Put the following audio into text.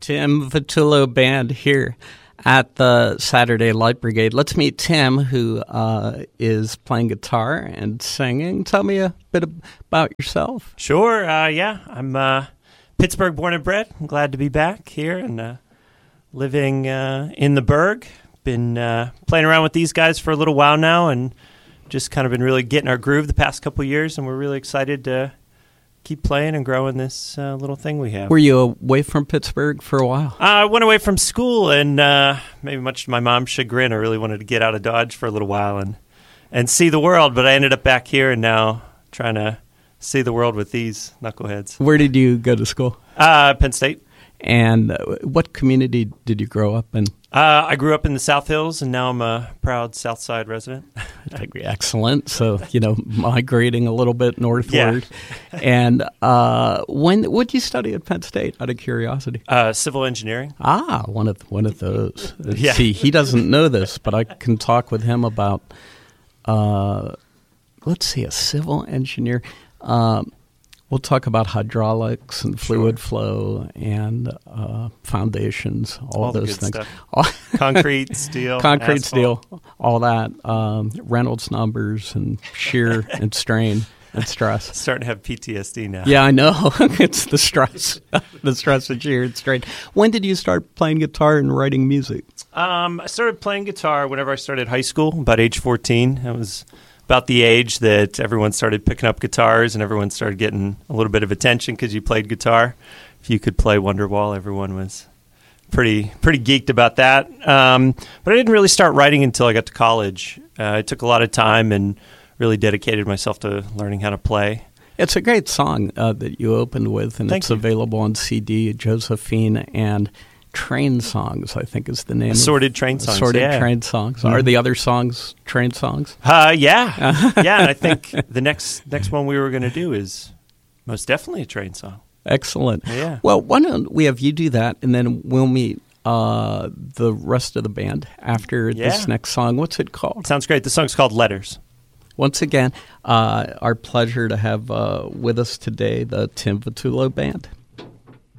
Tim Vitullo Band here at the Saturday Light Brigade. Let's meet Tim, who is playing guitar and singing. Tell me a bit about yourself. Sure. I'm Pittsburgh born and bred. I'm glad to be back here and living in the Burgh. Been playing around with these guys for a little while now and just kind of been really getting our groove the past couple of years, and we're really excited to keep playing and growing this little thing we have. Were you away from Pittsburgh for a while? I went away from school, and maybe much to my mom's chagrin, I really wanted to get out of Dodge for a little while and see the world, but I ended up back here and now trying to see the world with these knuckleheads. Where did you go to school? Penn State. And what community did you grow up in? I grew up in the South Hills, and now I'm a proud South Side resident. Excellent. So, migrating a little bit northward. Yeah. And what did you study at Penn State, out of curiosity? Civil engineering. One of those. Yeah. See, he doesn't know this, but I can talk with him about, a civil engineer. We'll talk about hydraulics and fluid flow and foundations, all those things. Concrete, steel, concrete, asphalt. steel, all that. Reynolds numbers and shear and strain and stress. Starting to have PTSD now. Yeah, I know. It's the stress, of shear and strain. When did you start playing guitar and writing music? I started playing guitar whenever I started high school, about age 14. I was about the age that everyone started picking up guitars and everyone started getting a little bit of attention because you played guitar. If you could play Wonderwall, everyone was pretty geeked about that. But I didn't really start writing until I got to college. I took a lot of time and really dedicated myself to learning how to play. It's a great song that you opened with, and Thank it's you. available on CD, Josephine and Train Songs, I think is the name. Assorted Train Songs. Train Songs. Mm-hmm. Are the other songs train songs? Yeah. And I think the next one we were going to do is most definitely a train song. Excellent. Yeah. Well, why don't we have you do that, and then we'll meet the rest of the band after this next song. What's it called? Sounds great. The song's called Letters. Once again, our pleasure to have with us today the Tim Vitullo Band.